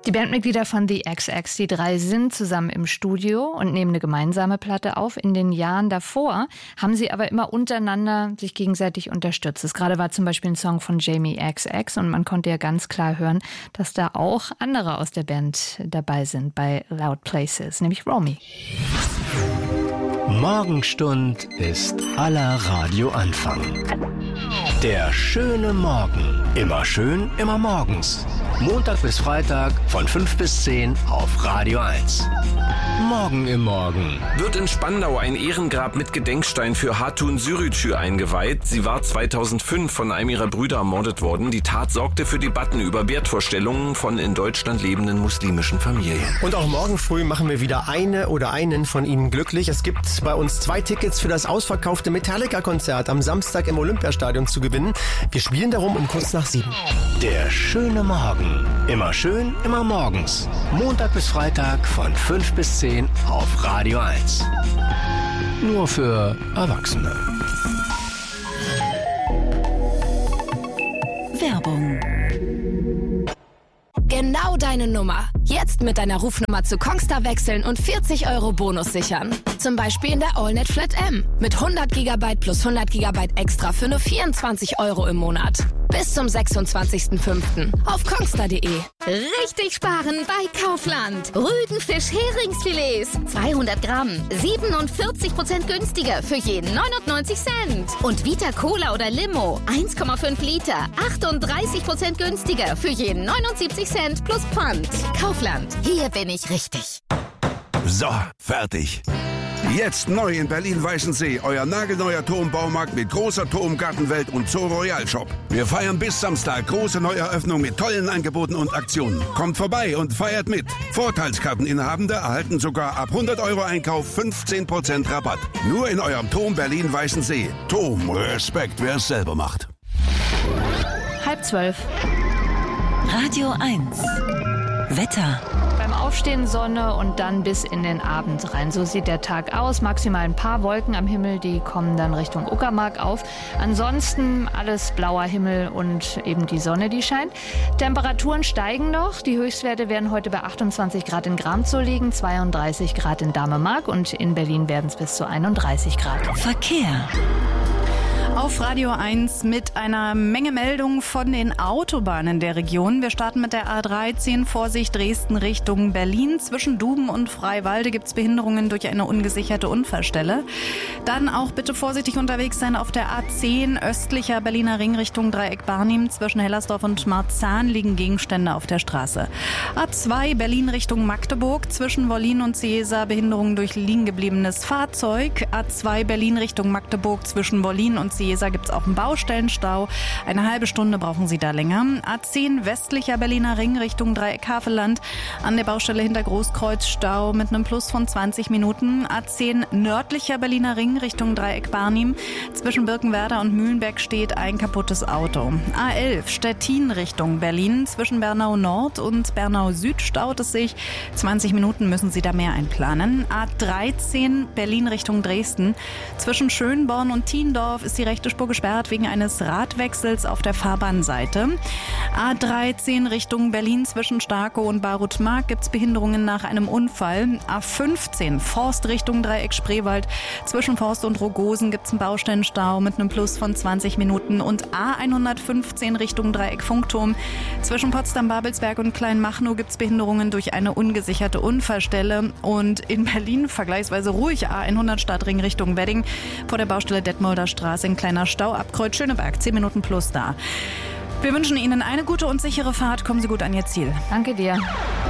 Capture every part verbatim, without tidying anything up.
Die Bandmitglieder von The X X, die drei sind zusammen im Studio und nehmen eine gemeinsame Platte auf. In den Jahren davor haben sie aber immer untereinander sich gegenseitig unterstützt. Das gerade war zum Beispiel ein Song von Jamie X X und man konnte ja ganz klar hören, dass da auch andere aus der Band dabei sind bei Loud Places, nämlich Romy. Morgenstund ist aller Radioanfang. Der schöne Morgen. Immer schön, immer morgens. Montag bis Freitag von fünf bis zehn auf Radio eins. Morgen im Morgen. Wird in Spandau ein Ehrengrab mit Gedenkstein für Hatun Sürücü eingeweiht. Sie war zweitausendfünf von einem ihrer Brüder ermordet worden. Die Tat sorgte für Debatten über Wertvorstellungen von in Deutschland lebenden muslimischen Familien. Und auch morgen früh machen wir wieder eine oder einen von Ihnen glücklich. Es gibt bei uns zwei Tickets für das ausverkaufte Metallica-Konzert am Samstag im Olympiastadion zu gewinnen. Wir spielen darum um kurz nach sieben. Der schöne Morgen. Immer schön, immer morgens. Montag bis Freitag von fünf bis zehn auf Radio eins. Nur für Erwachsene. Werbung. Genau deine Nummer. Jetzt mit deiner Rufnummer zu Kongstar wechseln und vierzig Euro Bonus sichern. Zum Beispiel in der AllNet Flat M. Mit hundert Gigabyte plus hundert Gigabyte extra für nur vierundzwanzig Euro im Monat. Bis zum sechsundzwanzigsten fünften auf kongstar punkt de. Richtig sparen bei Kaufland. Rügenfisch Heringsfilets. zweihundert Gramm. siebenundvierzig Prozent günstiger für jeden neunundneunzig Cent. Und Vita Cola oder Limo. eins Komma fünf Liter. achtunddreißig Prozent günstiger für jeden neunundsiebzig Cent plus Pfand. Kaufland. Hier bin ich richtig. So, fertig. Jetzt neu in Berlin-Weißensee, euer nagelneuer Turmbaumarkt mit großer Turmgartenwelt und Zoo Royal Shop. Wir feiern bis Samstag große Neueröffnung mit tollen Angeboten und Aktionen. Kommt vorbei und feiert mit. Vorteilskarteninhabende erhalten sogar ab hundert Euro Einkauf fünfzehn Prozent Rabatt. Nur in eurem Turm Berlin-Weißensee. Turm, Respekt, wer es selber macht. Halb zwölf. Radio eins. Wetter. Beim Aufstehen Sonne und dann bis in den Abend rein. So sieht der Tag aus. Maximal ein paar Wolken am Himmel, die kommen dann Richtung Uckermark auf. Ansonsten alles blauer Himmel und eben die Sonne, die scheint. Temperaturen steigen noch. Die Höchstwerte werden heute bei achtundzwanzig Grad in Gramzow liegen, zweiunddreißig Grad in Damemark und in Berlin werden es bis zu einunddreißig Grad. Verkehr. Auf Radio eins mit einer Menge Meldungen von den Autobahnen der Region. Wir starten mit der A dreizehn, Vorsicht Dresden Richtung Berlin. Zwischen Duben und Freiwalde gibt es Behinderungen durch eine ungesicherte Unfallstelle. Dann auch bitte vorsichtig unterwegs sein auf der A zehn, östlicher Berliner Ring Richtung Dreieck Barnim. Zwischen Hellersdorf und Marzahn liegen Gegenstände auf der Straße. A zwei, Berlin Richtung Magdeburg. Zwischen Wollin und Seesa Behinderungen durch liegengebliebenes Fahrzeug. A zwei, Berlin Richtung Magdeburg. Zwischen Wollin und Seesa gibt es auch einen Baustellenstau. Eine halbe Stunde brauchen Sie da länger. A zehn westlicher Berliner Ring Richtung Dreieck Havelland. An der Baustelle hinter Großkreuz Stau mit einem Plus von zwanzig Minuten. A zehn nördlicher Berliner Ring Richtung Dreieck Barnim. Zwischen Birkenwerder und Mühlenberg steht ein kaputtes Auto. A elf Stettin Richtung Berlin. Zwischen Bernau Nord und Bernau Süd staut es sich. zwanzig Minuten müssen Sie da mehr einplanen. A dreizehn Berlin Richtung Dresden. Zwischen Schönborn und Thiendorf ist die rechte Spur gesperrt wegen eines Radwechsels auf der Fahrbahnseite. A dreizehn Richtung Berlin zwischen Starkow und Barutmark gibt es Behinderungen nach einem Unfall. A fünfzehn Forst Richtung Dreieck Spreewald. Zwischen Forst und Rogosen gibt es einen Baustellenstau mit einem Plus von zwanzig Minuten. Und A hundertfünfzehn Richtung Dreieck Funkturm. Zwischen Potsdam-Babelsberg und Kleinmachnow gibt es Behinderungen durch eine ungesicherte Unfallstelle. Und in Berlin vergleichsweise ruhig A hundert Stadtring Richtung Wedding. Vor der Baustelle Detmolder Straße ein kleiner Stau ab Kreuz Schöneberg. zehn Minuten plus da. Wir wünschen Ihnen eine gute und sichere Fahrt. Kommen Sie gut an Ihr Ziel. Danke dir.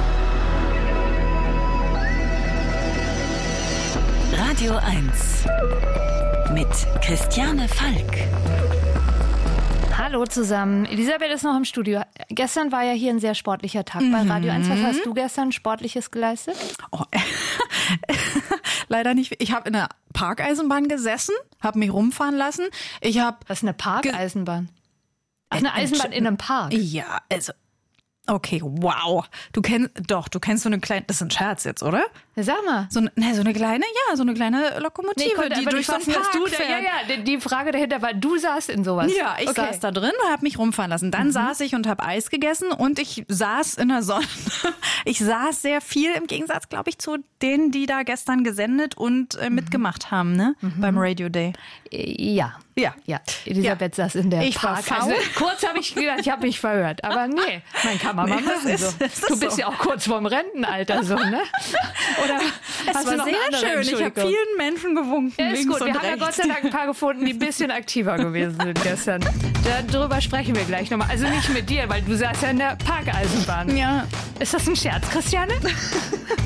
Radio eins mit Christiane Falk. Hallo zusammen. Elisabeth ist noch im Studio. Gestern war ja hier ein sehr sportlicher Tag bei Radio eins. Was hast du gestern Sportliches geleistet? Oh, leider nicht. Ich habe in der Parkeisenbahn gesessen, habe mich rumfahren lassen. Ich habe Was ist eine Parkeisenbahn? Ach, eine Eisenbahn in einem Park? Ja, also Okay, wow. Du kennst, doch, du kennst so eine kleine, das ist ein Scherz jetzt, oder? Sag mal. So, ne, so eine kleine, ja, so eine kleine Lokomotive, Nee, konnte, die durch so einen Park du, fährt. Ja, ja, die, die Frage dahinter war, du saßt in sowas. Ja, ich okay. saß da drin und habe mich rumfahren lassen. Dann mhm. saß ich und habe Eis gegessen und ich saß in der Sonne. Ich saß sehr viel, im Gegensatz, glaube ich, zu denen, die da gestern gesendet und äh, mitgemacht haben, ne? Mhm. Beim Radio Day. Ja. Ja. Ja, Elisabeth ja. saß in der Ich Park. war faul. Also, kurz habe ich gedacht, ich habe mich verhört. Aber nee, man kann man mal machen. Nee, so. ist, ist Du bist so. ja auch kurz vorm Rentenalter, so, ne? Oder es hast war du noch eine sehr andere schön. Ich habe Entschuldigung? vielen Menschen gewunken. Ja, ist links gut. Wir und haben ja rechts. Gott sei Dank ein paar gefunden, die ein bisschen aktiver gewesen sind gestern. Darüber sprechen wir gleich nochmal. Also nicht mit dir, weil du saßt ja in der Parkeisenbahn. Ja. Ist das ein Scherz, Christiane?